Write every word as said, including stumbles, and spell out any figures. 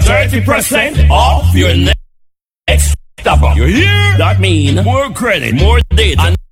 thirty percent off your next stop up. You hear? That mean more credit, more data, and